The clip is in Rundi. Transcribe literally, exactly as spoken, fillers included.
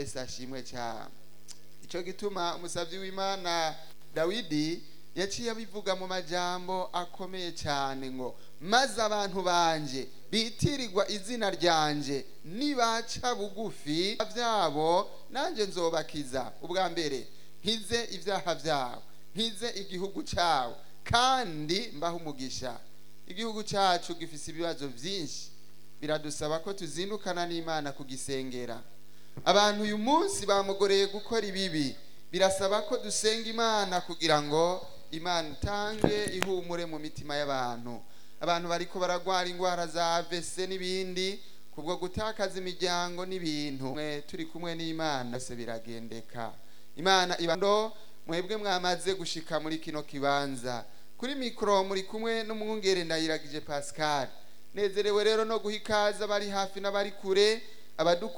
Yesu ashimwe cyane. Ico gituma umusavyi w'Imana Dawidi yaciye abivuga mu majambo akomeye cyane ngo maze abantu banje bitirirwa izina ryanje nibaca bugufi byabo nanje nzobakiza. Ubwa mbere nkize ibyaha byabo, nkize igihugu cyawo, kandi mbaho umugisha. Igihugu cyacu gifise ibibazo byinshi, biradusaba ko tuzindukana n'Imana kugisengera. Abantu uyu munsi bamugoreye gukora ibibi, birasaba ko dusenga Imana kugira ngo Imana itange ihumure mu mitima y'abantu. Abantu bariko baragwara ingwara za A V C n'ibindi kubwo gutakaza imiryango n'ibintu. Mwe turi kumwe n'Imana se biragendeka. Imana ibando mwebwe mwamaze gushika muri kino kibanza. Kuri mikro muri kumwe n'umwungere Ndayiragije Pascal. Nezerewe rero no guhikaza bari hafi n'abari kure abadu